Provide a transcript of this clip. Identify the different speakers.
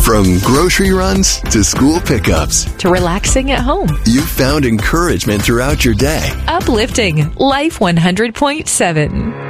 Speaker 1: From grocery runs to school pickups,
Speaker 2: to relaxing at home.
Speaker 1: you've found encouragement throughout your day.
Speaker 2: Uplifting Life 100.7.